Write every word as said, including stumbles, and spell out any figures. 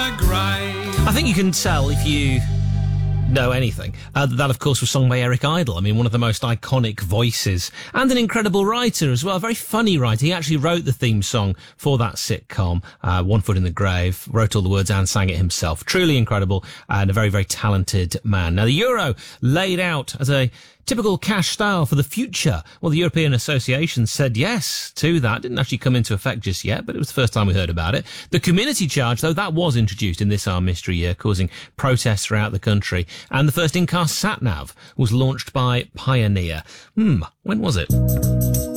the grave. I think you can tell if you know anything. Uh, that, of course, was sung by Eric Idle. I mean, one of the most iconic voices and an incredible writer as well. A very funny writer. He actually wrote the theme song for that sitcom, uh, One Foot in the Grave, wrote all the words and sang it himself. Truly incredible and a very, very talented man. Now, the euro laid out as a typical cash style for the future. Well, the European Association said yes to that. Didn't actually come into effect just yet, but it was the first time we heard about it. The community charge, though, that was introduced in this Our Mystery Year, causing protests throughout the country. And the first in-car sat-nav was launched by Pioneer. Hmm, when was it?